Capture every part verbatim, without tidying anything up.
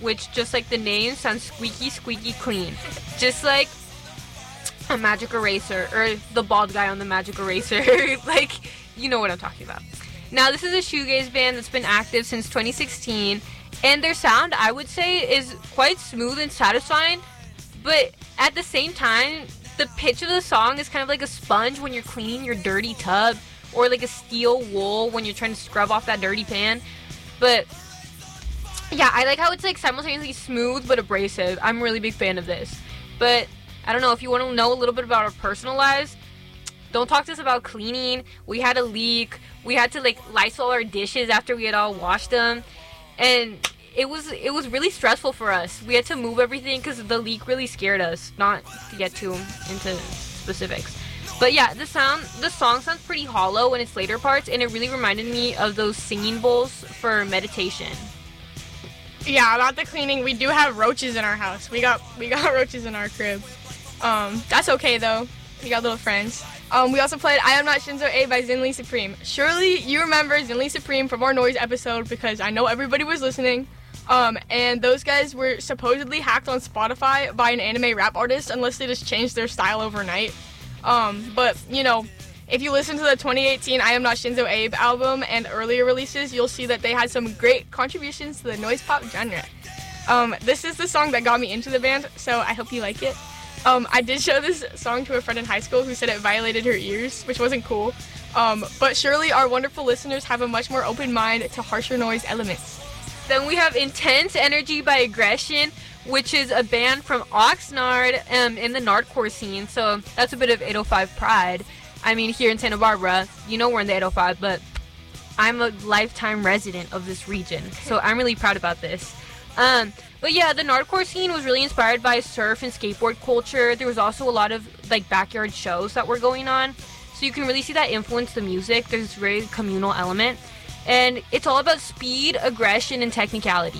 which, just like the name, sounds squeaky, squeaky clean. Just like a magic eraser, or the bald guy on the magic eraser. Like, you know what I'm talking about. Now, this is a shoegaze band that's been active since twenty sixteen, and their sound, I would say, is quite smooth and satisfying, but at the same time, the pitch of the song is kind of like a sponge when you're cleaning your dirty tub, or like a steel wool when you're trying to scrub off that dirty pan. But yeah, I like how it's like simultaneously smooth but abrasive. I'm a really big fan of this. But I don't know, if you want to know a little bit about our personal lives, don't talk to us about cleaning. We had a leak. We had to like Lysol our dishes after we had all washed them, and it was it was really stressful for us. We had to move everything because the leak really scared us. Not to get too into specifics, but yeah, the sound the song sounds pretty hollow in its later parts, and it really reminded me of those singing bowls for meditation. Yeah, about the cleaning, we do have roaches in our house. We got we got roaches in our crib. Um, that's okay though. We got little friends. Um, we also played I Am Not Shinzo Abe by Zinli Supreme. Surely you remember Zinli Supreme from our Noise episode, because I know everybody was listening. Um, and those guys were supposedly hacked on Spotify by an anime rap artist, unless they just changed their style overnight. Um, but, you know, if you listen to the twenty eighteen I Am Not Shinzo Abe album and earlier releases, you'll see that they had some great contributions to the noise pop genre. Um, this is the song that got me into the band, so I hope you like it. Um, I did show this song to a friend in high school who said it violated her ears, which wasn't cool. Um, but surely our wonderful listeners have a much more open mind to harsher noise elements. Then we have Intense Energy by Aggression, which is a band from Oxnard um, in the Nardcore scene. So that's a bit of eight oh five pride. I mean, here in Santa Barbara, you know we're in the eight oh five, but I'm a lifetime resident of this region. So I'm really proud about this. Um, but yeah, the Nardcore scene was really inspired by surf and skateboard culture. There was also a lot of like backyard shows that were going on. So you can really see that influence the music. There's this very communal element. And it's all about speed, aggression, and technicality.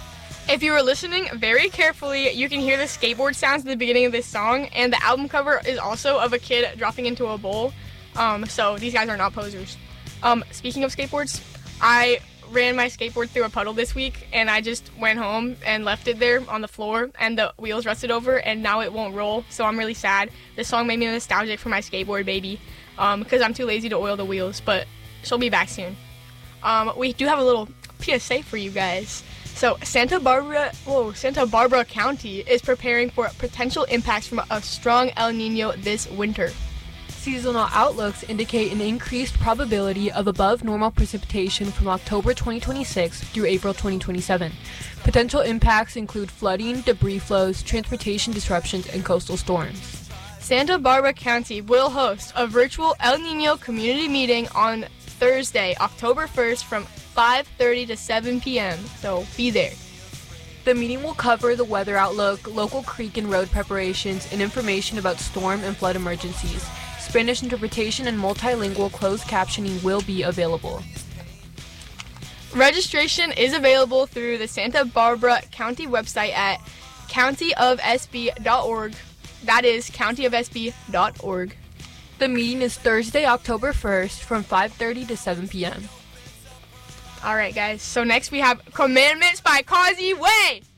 If you were listening very carefully, you can hear the skateboard sounds at the beginning of this song, and the album cover is also of a kid dropping into a bowl. Um, so these guys are not posers. Um, speaking of skateboards, I ran my skateboard through a puddle this week, and I just went home and left it there on the floor, and the wheels rusted over, and now it won't roll, so I'm really sad. This song made me nostalgic for my skateboard baby, um, because I'm too lazy to oil the wheels, but she'll be back soon. Um, we do have a little P S A for you guys. So Santa Barbara, whoa, Santa Barbara County is preparing for potential impacts from a strong El Nino this winter. Seasonal outlooks indicate an increased probability of above normal precipitation from October twenty twenty-six through April twenty twenty-seven. Potential impacts include flooding, debris flows, transportation disruptions, and coastal storms. Santa Barbara County will host a virtual El Nino community meeting on Thursday, October first from five thirty to seven p.m., so be there. The meeting will cover the weather outlook, local creek and road preparations, and information about storm and flood emergencies. Spanish interpretation and multilingual closed captioning will be available. Registration is available through the Santa Barbara County website at county of s b dot org. That is county of s b dot org. The meeting is Thursday, October first from five thirty to seven p.m. Alright guys, so next we have Commandments by Causey Way!